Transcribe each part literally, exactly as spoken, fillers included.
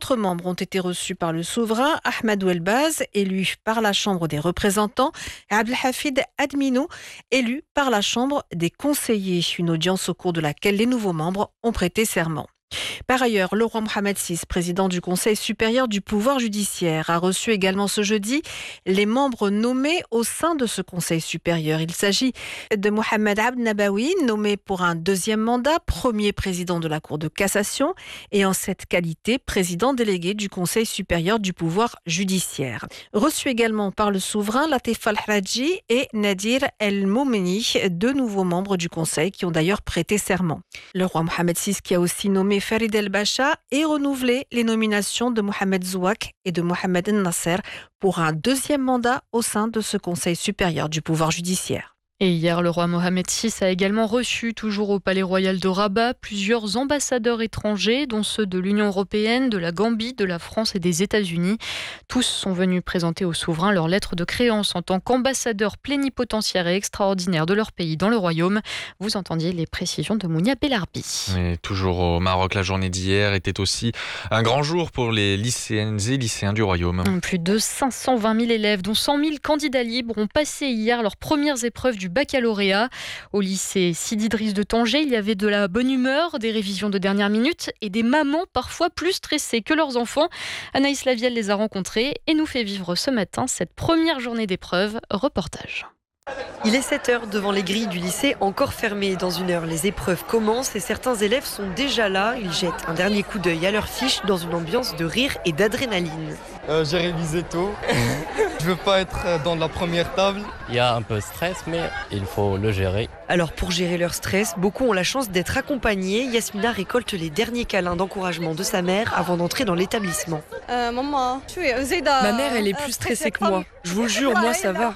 autres membres ont été reçus par le souverain Ahmadou El-Baz, élu par la Chambre des représentants, et Abdelhafid Adminou, élu par la Chambre des conseillers. Une audience au cours de laquelle les nouveaux membres ont prêté serment. Par ailleurs, le roi Mohamed six, président du Conseil supérieur du pouvoir judiciaire, a reçu également ce jeudi les membres nommés au sein de ce Conseil supérieur. Il s'agit de Mohamed Abd Nabawi, nommé pour un deuxième mandat, premier président de la Cour de cassation et en cette qualité, président délégué du Conseil supérieur du pouvoir judiciaire. Reçu également par le souverain Latif Al-Haraji et Nadir El-Moumeni, deux nouveaux membres du Conseil qui ont d'ailleurs prêté serment. Le roi Mohamed six qui a aussi nommé Farid El-Bacha et renouvelé les nominations de Mohamed Zouak et de Mohamed El-Nasser pour un deuxième mandat au sein de ce Conseil supérieur du pouvoir judiciaire. Et hier, le roi Mohamed six a également reçu, toujours au Palais Royal de Rabat, plusieurs ambassadeurs étrangers, dont ceux de l'Union européenne, de la Gambie, de la France et des États-Unis. Tous sont venus présenter au souverain leur lettre de créance en tant qu'ambassadeurs plénipotentiaires et extraordinaires de leur pays dans le royaume. Vous entendiez les précisions de Mounia Belarbi. Et toujours au Maroc, la journée d'hier était aussi un grand jour pour les lycéennes et lycéens du royaume. Plus de cinq cent vingt mille élèves, dont cent mille candidats libres, ont passé hier leurs premières épreuves du baccalauréat. Au lycée Sidi Driss de Tanger, il y avait de la bonne humeur, des révisions de dernière minute et des mamans parfois plus stressées que leurs enfants. Anaïs Lavielle les a rencontrées et nous fait vivre ce matin cette première journée d'épreuve. Reportage. Il est sept heures devant les grilles du lycée encore fermées. Dans une heure, les épreuves commencent et certains élèves sont déjà là. Ils jettent un dernier coup d'œil à leurs fiches dans une ambiance de rire et d'adrénaline. Euh, j'ai révisé tôt. Je veux pas être dans la première table. Il y a un peu de stress, mais il faut le gérer. Alors pour gérer leur stress, beaucoup ont la chance d'être accompagnés. Yasmina récolte les derniers câlins d'encouragement de sa mère avant d'entrer dans l'établissement. Euh, maman, Ma mère, elle est plus stressée que moi. Je vous le jure, moi ça va.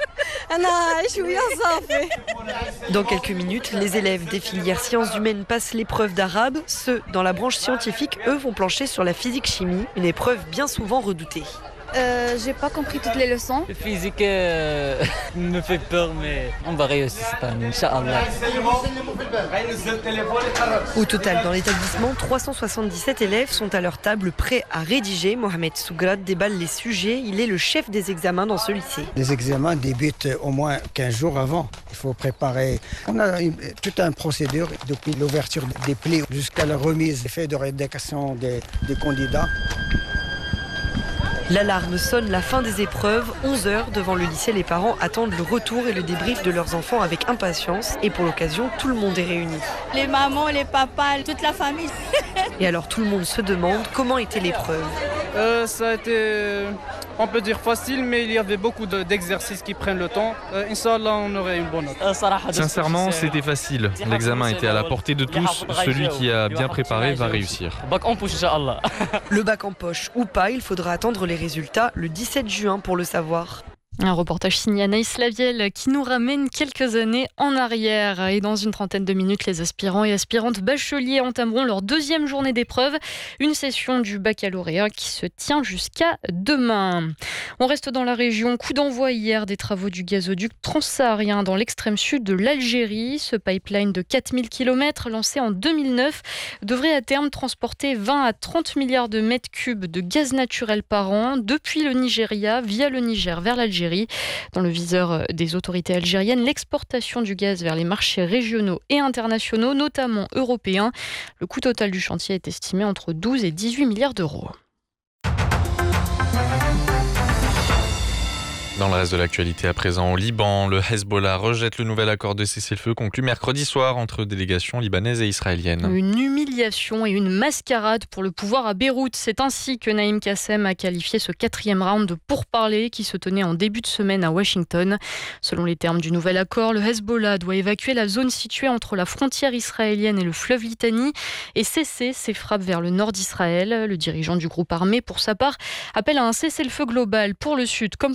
Dans quelques minutes, les élèves des filières sciences humaines passent l'épreuve d'arabe. Ceux dans la branche scientifique, eux, vont plancher sur la physique-chimie, une épreuve bien souvent redoutée. Euh, j'ai pas compris toutes les leçons. Le physique euh, me fait peur, mais on va réussir cette année, Inch'Allah. Au total, dans l'établissement, trois cent soixante-dix-sept élèves sont à leur table prêts à rédiger. Mohamed Sougrad déballe les sujets. Il est le chef des examens dans ce lycée. Les examens débutent au moins quinze jours avant. Il faut préparer. On a une, toute une procédure depuis l'ouverture des plis jusqu'à la remise des faits de rédaction des, des candidats. L'alarme sonne, la fin des épreuves. onze heures devant le lycée, les parents attendent le retour et le débrief de leurs enfants avec impatience. Et pour l'occasion, tout le monde est réuni. Les mamans, les papas, toute la famille. Et alors tout le monde se demande comment était l'épreuve. Euh, ça a été, on peut dire facile, mais il y avait beaucoup de, d'exercices qui prennent le temps. Euh, Inch'Allah, on aurait une bonne note. Sincèrement, c'était facile. L'examen était à la portée de tous. Celui qui a bien préparé va réussir. Le bac en poche ou pas, il faudra attendre les résultats le dix-sept juin pour le savoir. Un reportage signé Anaïs Lavielle qui nous ramène quelques années en arrière. Et dans une trentaine de minutes, les aspirants et aspirantes bacheliers entameront leur deuxième journée d'épreuve. Une session du baccalauréat qui se tient jusqu'à demain. On reste dans la région. Coup d'envoi hier des travaux du gazoduc transsaharien dans l'extrême sud de l'Algérie. Ce pipeline de quatre mille kilomètres lancé en deux mille neuf devrait à terme transporter vingt à trente milliards de mètres cubes de gaz naturel par an depuis le Nigeria via le Niger vers l'Algérie. Dans le viseur des autorités algériennes, l'exportation du gaz vers les marchés régionaux et internationaux, notamment européens. Le coût total du chantier est estimé entre douze et dix-huit milliards d'euros. Dans le reste de l'actualité à présent, au Liban, le Hezbollah rejette le nouvel accord de cessez-le-feu conclu mercredi soir entre délégations libanaises et israéliennes. Une humiliation et une mascarade pour le pouvoir à Beyrouth. C'est ainsi que Naïm Kassem a qualifié ce quatrième round de pourparlers qui se tenait en début de semaine à Washington. Selon les termes du nouvel accord, le Hezbollah doit évacuer la zone située entre la frontière israélienne et le fleuve Litanie et cesser ses frappes vers le nord d'Israël. Le dirigeant du groupe armé, pour sa part, appelle à un cessez-le-feu global pour le sud comme pour le nord du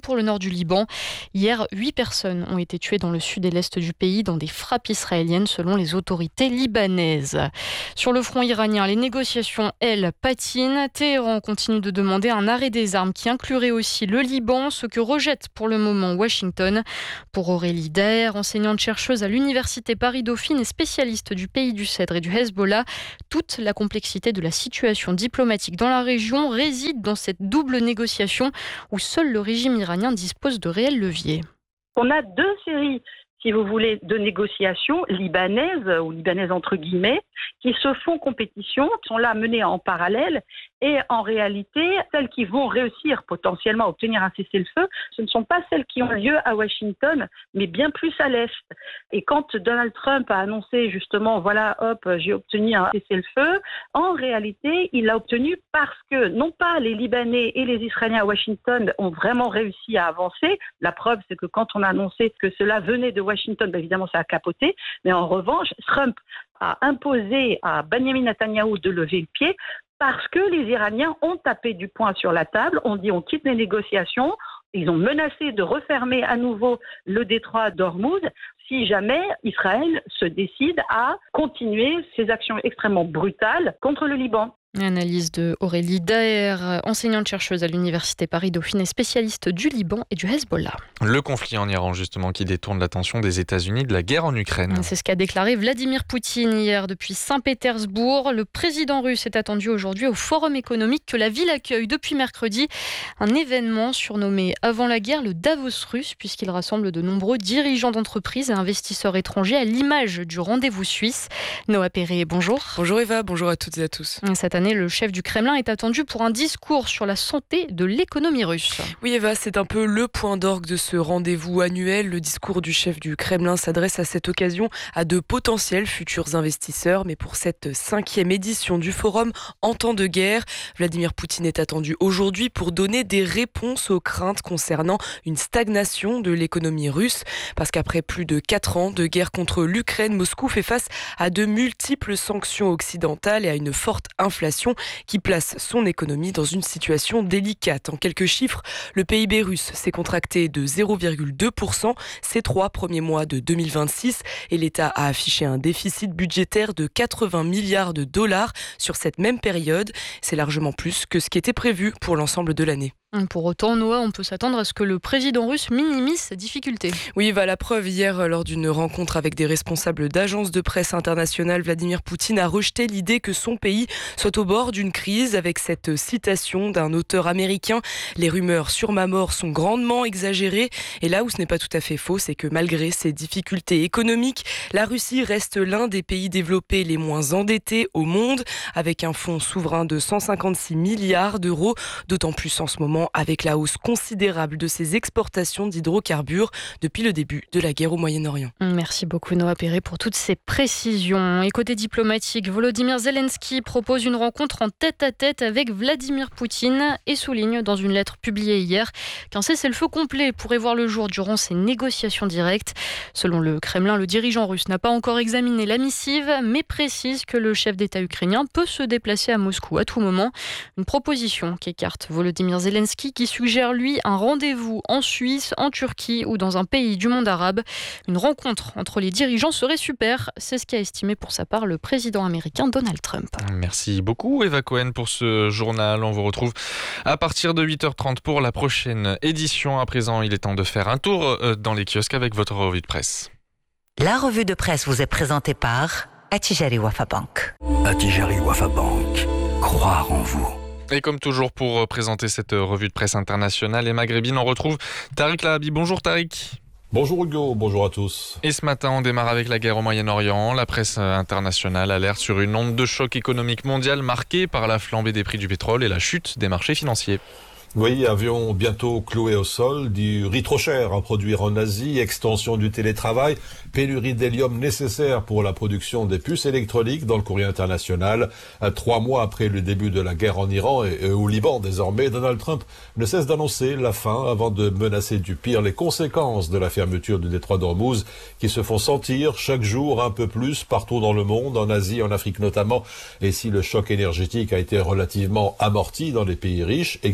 du Liban. Hier, huit personnes ont été tuées dans le sud et l'est du pays dans des frappes israéliennes selon les autorités libanaises. Sur le front iranien, les négociations, elles, patinent. Téhéran continue de demander un arrêt des armes qui inclurait aussi le Liban, ce que rejette pour le moment Washington. Pour Aurélie Daher, enseignante-chercheuse à l'université Paris-Dauphine et spécialiste du pays du Cèdre et du Hezbollah, toute la complexité de la situation diplomatique dans la région réside dans cette double négociation où seul le régime iranien dispose de réels leviers. On a deux séries, si vous voulez, de négociations libanaises, ou libanaises entre guillemets, qui se font compétition, sont là menées en parallèle, et en réalité, celles qui vont réussir potentiellement à obtenir un cessez-le-feu, ce ne sont pas celles qui ont lieu à Washington, mais bien plus à l'Est. Et quand Donald Trump a annoncé justement, voilà, hop, j'ai obtenu un cessez-le-feu, en réalité, il l'a obtenu parce que, non pas les Libanais et les Israéliens à Washington ont vraiment réussi à avancer, la preuve c'est que quand on a annoncé que cela venait de Washington, ben évidemment ça a capoté, mais en revanche, Trump a imposé à Benjamin Netanyahou de lever le pied parce que les Iraniens ont tapé du poing sur la table, ont dit on quitte les négociations, ils ont menacé de refermer à nouveau le détroit d'Ormuz si jamais Israël se décide à continuer ses actions extrêmement brutales contre le Liban. Analyse de Aurélie Daher, enseignante-chercheuse à l'université Paris-Dauphine et spécialiste du Liban et du Hezbollah. Le conflit en Iran, justement, qui détourne l'attention des États-Unis de la guerre en Ukraine. C'est ce qu'a déclaré Vladimir Poutine hier depuis Saint-Pétersbourg. Le président russe est attendu aujourd'hui au Forum économique que la ville accueille depuis mercredi. Un événement surnommé avant la guerre le Davos russe, puisqu'il rassemble de nombreux dirigeants d'entreprises et investisseurs étrangers à l'image du rendez-vous suisse. Noah Perret, bonjour. Bonjour Eva, bonjour à toutes et à tous. Cette année, le chef du Kremlin est attendu pour un discours sur la santé de l'économie russe. Oui Eva, c'est un peu le point d'orgue de ce rendez-vous annuel. Le discours du chef du Kremlin s'adresse à cette occasion à de potentiels futurs investisseurs. Mais pour cette cinquième édition du forum en temps de guerre, Vladimir Poutine est attendu aujourd'hui pour donner des réponses aux craintes concernant une stagnation de l'économie russe. Parce qu'après plus de quatre ans de guerre contre l'Ukraine, Moscou fait face à de multiples sanctions occidentales et à une forte inflation qui place son économie dans une situation délicate. En quelques chiffres, le P I B russe s'est contracté de zéro virgule deux pour cent ces trois premiers mois de deux mille vingt-six et l'État a affiché un déficit budgétaire de quatre-vingts milliards de dollars sur cette même période. C'est largement plus que ce qui était prévu pour l'ensemble de l'année. Pour autant, Noah, on peut s'attendre à ce que le président russe minimise ses difficultés. Oui, va la preuve. Hier, lors d'une rencontre avec des responsables d'agences de presse internationales, Vladimir Poutine a rejeté l'idée que son pays soit au bord d'une crise avec cette citation d'un auteur américain. Les rumeurs sur ma mort sont grandement exagérées. Et là où ce n'est pas tout à fait faux, c'est que malgré ses difficultés économiques, la Russie reste l'un des pays développés les moins endettés au monde, avec un fonds souverain de cent cinquante-six milliards d'euros, d'autant plus en ce moment avec la hausse considérable de ses exportations d'hydrocarbures depuis le début de la guerre au Moyen-Orient. Merci beaucoup Noah Perret pour toutes ces précisions. Et côté diplomatique, Volodymyr Zelensky propose une rencontre en tête-à-tête avec Vladimir Poutine et souligne dans une lettre publiée hier qu'un cessez-le-feu complet pourrait voir le jour durant ces négociations directes. Selon le Kremlin, le dirigeant russe n'a pas encore examiné la missive, mais précise que le chef d'État ukrainien peut se déplacer à Moscou à tout moment. Une proposition qu'écarte Volodymyr Zelensky qui suggère, lui, un rendez-vous en Suisse, en Turquie ou dans un pays du monde arabe. Une rencontre entre les dirigeants serait super. C'est ce qu'a estimé pour sa part le président américain Donald Trump. Merci beaucoup Eva Cohen pour ce journal. On vous retrouve à partir de huit heures trente pour la prochaine édition. À présent, il est temps de faire un tour dans les kiosques avec votre revue de presse. La revue de presse vous est présentée par Attijari Wafa Bank. Attijari Wafa Bank. Croire en vous. Et comme toujours, pour présenter cette revue de presse internationale et maghrébine, on retrouve Tariq Lahabi. Bonjour Tariq. Bonjour Hugo, bonjour à tous. Et ce matin, on démarre avec la guerre au Moyen-Orient. La presse internationale alerte sur une onde de choc économique mondial marquée par la flambée des prix du pétrole et la chute des marchés financiers. Oui, avion bientôt cloué au sol, du riz trop cher à produire en Asie, extension du télétravail, pénurie d'hélium nécessaire pour la production des puces électroniques dans le courrier international. Trois mois après le début de la guerre en Iran et au Liban désormais, Donald Trump ne cesse d'annoncer la fin avant de menacer du pire les conséquences de la fermeture du détroit d'Ormuz qui se font sentir chaque jour un peu plus partout dans le monde, en Asie, en Afrique notamment. Et si le choc énergétique a été relativement amorti dans les pays riches, explique tout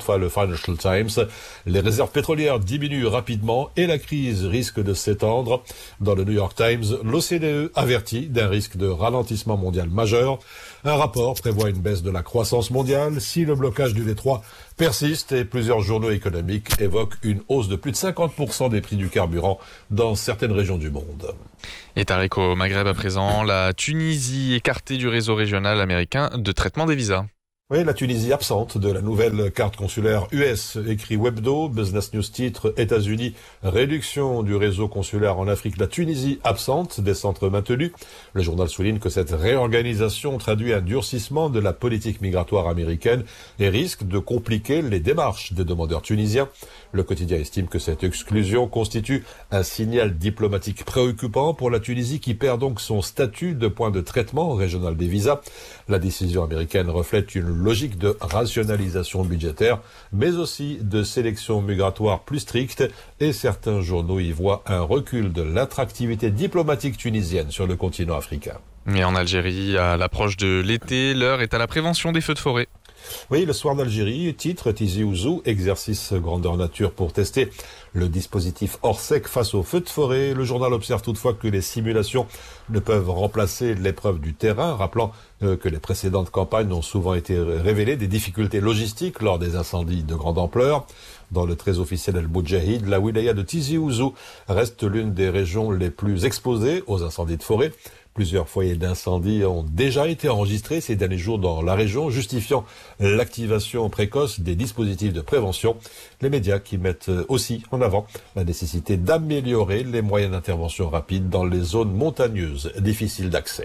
toutefois le Financial Times. Les réserves pétrolières diminuent rapidement et la crise risque de s'étendre. Dans le New York Times, l'O C D E avertit d'un risque de ralentissement mondial majeur. Un rapport prévoit une baisse de la croissance mondiale si le blocage du détroit persiste et plusieurs journaux économiques évoquent une hausse de plus de cinquante pour cent des prix du carburant dans certaines régions du monde. Et Tariq, au Maghreb à présent, la Tunisie écartée du réseau régional américain de traitement des visas. Oui, la Tunisie absente de la nouvelle carte consulaire U S, écrit Webdo, Business News titre, États-Unis, réduction du réseau consulaire en Afrique, la Tunisie absente des centres maintenus. Le journal souligne que cette réorganisation traduit un durcissement de la politique migratoire américaine et risque de compliquer les démarches des demandeurs tunisiens. Le quotidien estime que cette exclusion constitue un signal diplomatique préoccupant pour la Tunisie qui perd donc son statut de point de traitement régional des visas. La décision américaine reflète une logique de rationalisation budgétaire, mais aussi de sélection migratoire plus stricte, et certains journaux y voient un recul de l'attractivité diplomatique tunisienne sur le continent africain. Et en Algérie, à l'approche de l'été, l'heure est à la prévention des feux de forêt. Oui, le soir d'Algérie, titre Tizi Ouzou, exercice grandeur nature pour tester le dispositif hors sec face aux feux de forêt. Le journal observe toutefois que les simulations ne peuvent remplacer l'épreuve du terrain, rappelant euh, que les précédentes campagnes ont souvent été révélées des difficultés logistiques lors des incendies de grande ampleur. Dans le très officiel El Moudjahid, la wilaya de Tizi Ouzou reste l'une des régions les plus exposées aux incendies de forêt. Plusieurs foyers d'incendie ont déjà été enregistrés ces derniers jours dans la région, justifiant l'activation précoce des dispositifs de prévention. Les médias qui mettent aussi en avant la nécessité d'améliorer les moyens d'intervention rapide dans les zones montagneuses difficiles d'accès.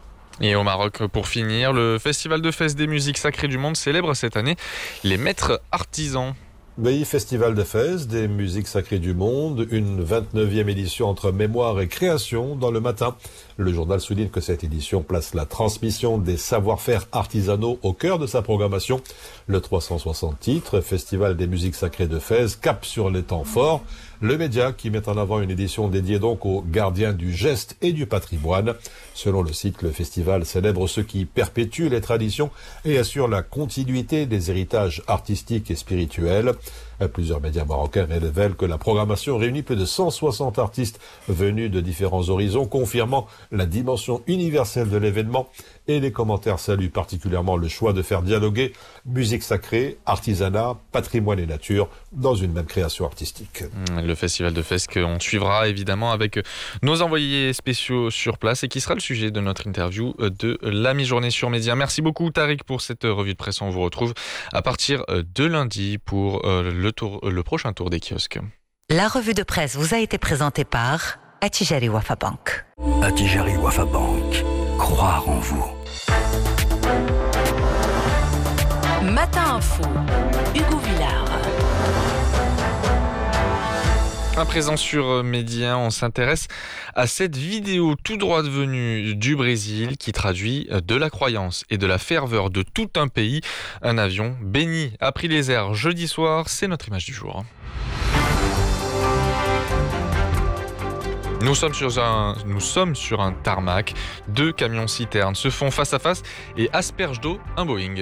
Et au Maroc, pour finir, le Festival de Fès des musiques sacrées du monde célèbre cette année les maîtres artisans. Oui, Festival de Fès des musiques sacrées du monde, une vingt-neuvième édition entre mémoire et création dans le matin. Le journal souligne que cette édition place la transmission des savoir-faire artisanaux au cœur de sa programmation. Le trois cent soixante titres, Festival des musiques sacrées de Fès, cap sur les temps forts. Le média qui met en avant une édition dédiée donc aux gardiens du geste et du patrimoine. Selon le site, le festival célèbre ceux qui perpétuent les traditions et assurent la continuité des héritages artistiques et spirituels. Plusieurs médias marocains révèlent que la programmation réunit plus de cent soixante artistes venus de différents horizons, confirmant la dimension universelle de l'événement. Et les commentaires saluent particulièrement le choix de faire dialoguer musique sacrée, artisanat, patrimoine et nature dans une même création artistique. Le festival de Fès qu'on suivra évidemment avec nos envoyés spéciaux sur place et qui sera le sujet de notre interview de la mi-journée sur Média. Merci beaucoup Tariq pour cette revue de presse. On vous retrouve à partir de lundi pour le, tour, le prochain tour des kiosques. La revue de presse vous a été présentée par Attijari Wafa Bank. Attijari Wafa Bank. Croire en vous. Matin Info, Hugo Villard. À présent sur Média, on s'intéresse à cette vidéo tout droit venue du Brésil qui traduit de la croyance et de la ferveur de tout un pays. Un avion béni a pris les airs jeudi soir, c'est notre image du jour. Nous sommes, sur un, nous sommes sur un tarmac. Deux camions-citernes se font face à face et aspergent d'eau un Boeing.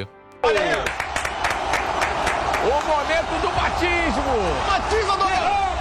O momento do batismo! Batismo do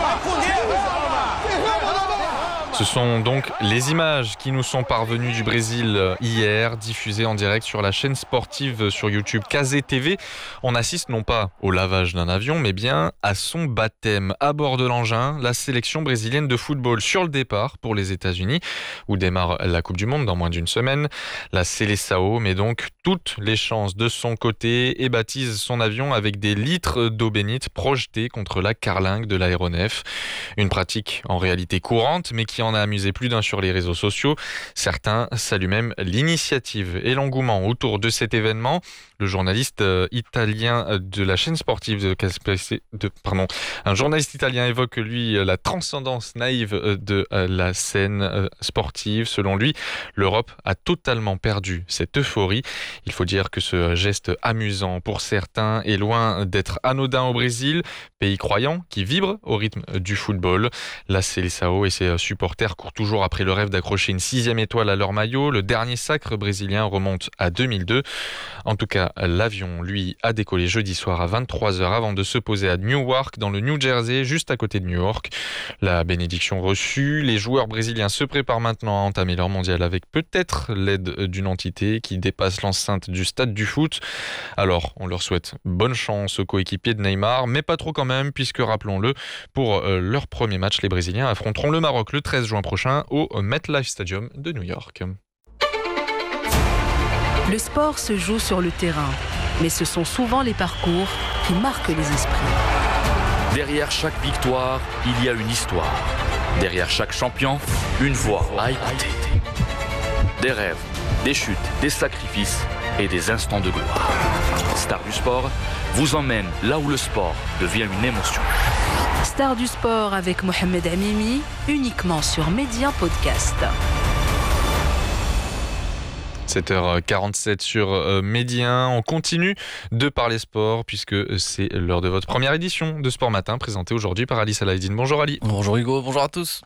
Ce sont donc les images qui nous sont parvenues du Brésil hier, diffusées en direct sur la chaîne sportive sur YouTube Cazé T V. On assiste non pas au lavage d'un avion, mais bien à son baptême. À bord de l'engin, la sélection brésilienne de football sur le départ pour les États-Unis, où démarre la Coupe du Monde dans moins d'une semaine. La Seleção met donc toutes les chances de son côté et baptise son avion avec des litres d'eau bénite projetés contre la carlingue de l'aéronef. Une pratique en réalité courante, mais qui en a amusé plus d'un sur les réseaux sociaux. Certains saluent même l'initiative et l'engouement autour de cet événement. Le journaliste euh, italien de la chaîne sportive de, de pardon, un journaliste italien évoque lui la transcendance naïve de euh, la scène euh, sportive. Selon lui, l'Europe a totalement perdu cette euphorie. Il faut dire que ce geste amusant pour certains est loin d'être anodin au Brésil, pays croyant qui vibre au rythme du football. La Seleção et ses supporters courent toujours après le rêve d'accrocher une sixième étoile à leur maillot. Le dernier sacre brésilien remonte à deux mille deux. En tout cas, cas, l'avion, lui, a décollé jeudi soir à vingt-trois heures avant de se poser à Newark, dans le New Jersey, juste à côté de New York. La bénédiction reçue, les joueurs brésiliens se préparent maintenant à entamer leur mondial avec peut-être l'aide d'une entité qui dépasse l'enceinte du stade du foot. Alors, on leur souhaite bonne chance aux coéquipiers de Neymar, mais pas trop quand même, puisque, rappelons-le, pour leur premier match, les Brésiliens affronteront le Maroc le treize juin prochain au MetLife Stadium de New York. Le sport se joue sur le terrain, mais ce sont souvent les parcours qui marquent les esprits. Derrière chaque victoire, il y a une histoire. Derrière chaque champion, une voix à écouter. Des rêves, des chutes, des sacrifices et des instants de gloire. Star du sport vous emmène là où le sport devient une émotion. Star du sport avec Mohamed Amimi, uniquement sur Média Podcast. sept heures quarante-sept sur Média. On continue de parler sport puisque c'est l'heure de votre première édition de Sport Matin présentée aujourd'hui par Ali Salahedine. Bonjour Ali. Bonjour Hugo, bonjour à tous.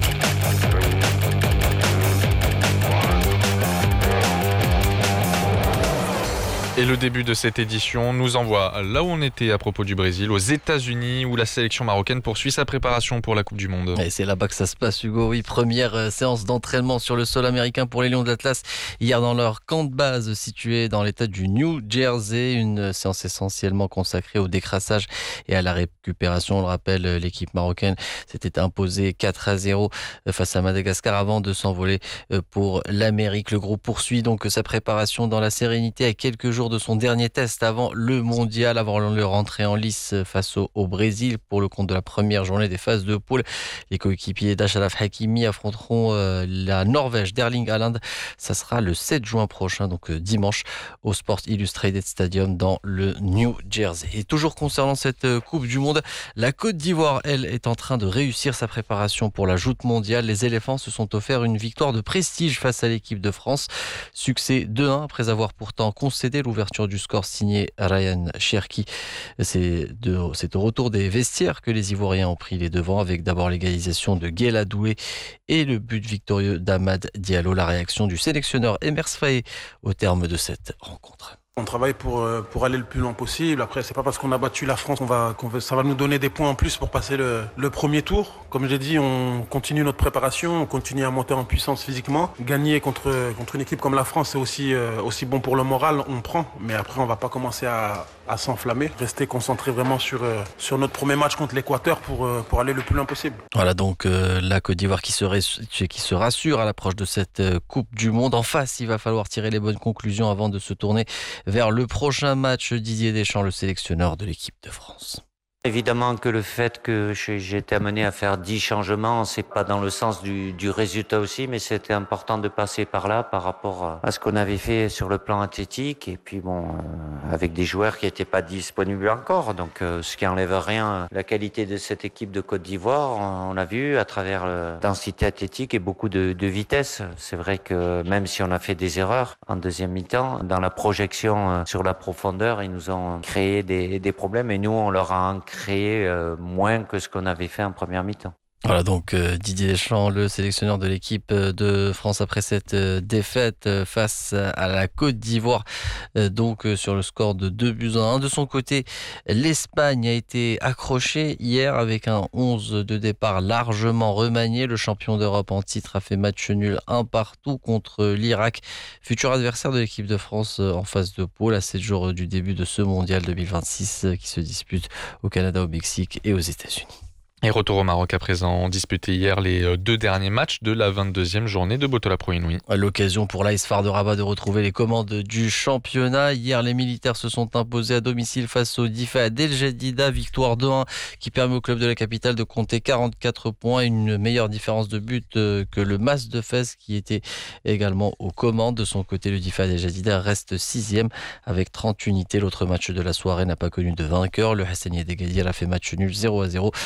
Et le début de cette édition nous envoie là où on était à propos du Brésil, aux États-Unis, où la sélection marocaine poursuit sa préparation pour la Coupe du Monde. Et c'est là-bas que ça se passe, Hugo. Oui, première séance d'entraînement sur le sol américain pour les Lions de l'Atlas hier dans leur camp de base situé dans l'état du New Jersey. Une séance essentiellement consacrée au décrassage et à la récupération. On le rappelle, l'équipe marocaine s'était imposée quatre à zéro face à Madagascar avant de s'envoler pour l'Amérique. Le groupe poursuit donc sa préparation dans la sérénité à quelques jours de son dernier test avant le mondial, avant le rentrée en lice face au, au Brésil pour le compte de la première journée des phases de poule. Les coéquipiers d'Achraf Hakimi affronteront euh, la Norvège d'Erling Haaland. Ça sera le sept juin prochain, donc euh, dimanche, au Sports Illustrated Stadium dans le New Jersey. Et toujours concernant cette euh, Coupe du Monde, la Côte d'Ivoire, elle, est en train de réussir sa préparation pour la joute mondiale. Les éléphants se sont offerts une victoire de prestige face à l'équipe de France. Succès deux un après avoir pourtant concédé l'ouverture du score signé Ryan Cherki. C'est, de, c'est au retour des vestiaires que les Ivoiriens ont pris les devants avec d'abord l'égalisation de Guela Doué et le but victorieux d'Amad Diallo. La réaction du sélectionneur Emers Faé au terme de cette rencontre. On travaille pour, pour aller le plus loin possible. Après, c'est pas parce qu'on a battu la France qu'on va, qu'on va, ça va nous donner des points en plus pour passer le, le premier tour. Comme j'ai dit, on continue notre préparation, on continue à monter en puissance physiquement. Gagner contre, contre une équipe comme la France, c'est aussi, euh, aussi bon pour le moral, on prend. Mais après, on va pas commencer à, à s'enflammer. Rester concentré vraiment sur, euh, sur notre premier match contre l'Équateur pour, euh, pour aller le plus loin possible. Voilà donc euh, la Côte d'Ivoire qui se, res- qui se rassure à l'approche de cette euh, Coupe du Monde. En face, il va falloir tirer les bonnes conclusions avant de se tourner vers le prochain match. Didier Deschamps, le sélectionneur de l'équipe de France. Évidemment que le fait que j'ai été amené à faire dix changements, c'est pas dans le sens du, du résultat aussi, mais c'était important de passer par là par rapport à ce qu'on avait fait sur le plan athlétique et puis bon, euh, avec des joueurs qui n'étaient pas disponibles encore, donc euh, ce qui enlève rien la qualité de cette équipe de Côte d'Ivoire. On, on a vu à travers la densité athlétique et beaucoup de, de vitesse. C'est vrai que même si on a fait des erreurs en deuxième mi-temps, dans la projection euh, sur la profondeur, ils nous ont créé des, des problèmes et nous on leur a créé euh, moins que ce qu'on avait fait en première mi-temps. Voilà donc euh, Didier Deschamps, le sélectionneur de l'équipe de France après cette euh, défaite euh, face à la Côte d'Ivoire, euh, donc euh, sur le score de deux buts à un. De son côté, l'Espagne a été accrochée hier avec un onze de départ largement remanié. Le champion d'Europe en titre a fait match nul un partout contre l'Irak, futur adversaire de l'équipe de France en phase de poule à sept jours du début de ce mondial deux mille vingt-six qui se dispute au Canada, au Mexique et aux États-Unis. Et retour au Maroc à présent, disputé hier les deux derniers matchs de la vingt-deuxième journée de Botola Pro Inouï. L'occasion pour l'A S F A R de Rabat de retrouver les commandes du championnat. Hier, les militaires se sont imposés à domicile face au Difa d'El Jadida, victoire deux un qui permet au club de la capitale de compter quarante-quatre points, une meilleure différence de but que le Mas de Fès qui était également aux commandes. De son côté, le Difa d'El Jadida reste sixième avec trente unités. L'autre match de la soirée n'a pas connu de vainqueur. Le Hassanieh d'Agadir a fait match nul zéro à zéro face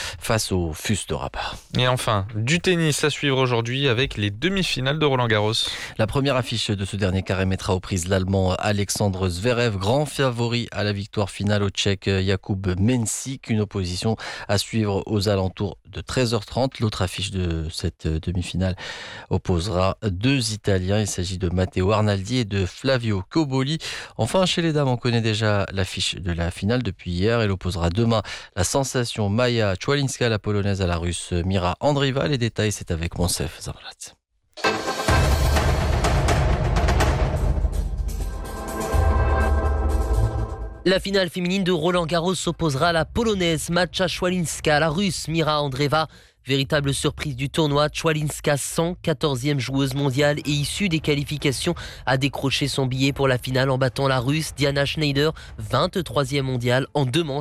face au F U S de Rabat. Et enfin, du tennis à suivre aujourd'hui avec les demi-finales de Roland-Garros. La première affiche de ce dernier carré mettra aux prises l'Allemand Alexandre Zverev, grand favori à la victoire finale au Tchèque Jakub Mensik. Une opposition à suivre aux alentours de treize heures trente. L'autre affiche de cette demi-finale opposera deux Italiens. Il s'agit de Matteo Arnaldi et de Flavio Cobolli. Enfin, chez les dames, on connaît déjà l'affiche de la finale depuis hier. Elle opposera demain la sensation Maya Chwalinska, la polonaise, à la russe Mira Andreeva. Les détails, c'est avec Monsef Zamrat. La finale féminine de Roland-Garros s'opposera à la polonaise Maja Chwalinska, à la russe Mira Andreeva. Véritable surprise du tournoi, Chwalinska, cent quatorzième joueuse mondiale et issue des qualifications, a décroché son billet pour la finale en battant la russe Diana Schneider, vingt-troisième mondiale, en deux manches.